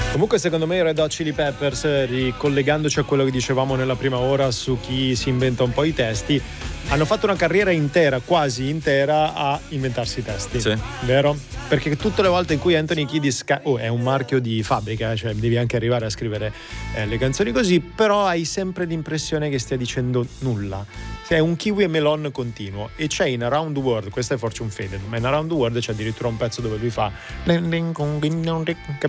Comunque secondo me i Red Hot Chili Peppers, ricollegandoci a quello che dicevamo nella prima ora su chi si inventa un po' i testi, hanno fatto una carriera intera, quasi intera, a inventarsi i testi, sì. Vero? Perché tutte le volte in cui Anthony Kiedis è un marchio di fabbrica, cioè devi anche arrivare a scrivere le canzoni così, però hai sempre l'impressione che stia dicendo nulla. È un kiwi e melon continuo. E c'è in Around the World, questa è Fortune Faded, ma in Around the World c'è addirittura un pezzo dove lui fa